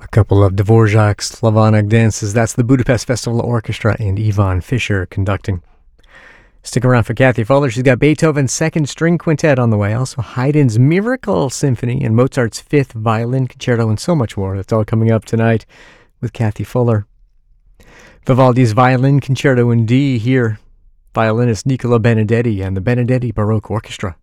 Couple of Dvorak's Slavonic dances. That's the Budapest Festival Orchestra and Ivan Fischer conducting. Stick around for Kathy Fuller. She's got Beethoven's Second String Quintet on the way, also Haydn's Miracle Symphony and Mozart's Fifth Violin Concerto, and so much more. That's all coming up tonight with Kathy Fuller. Vivaldi's Violin Concerto in D here. Violinist Nicola Benedetti and the Benedetti Baroque Orchestra.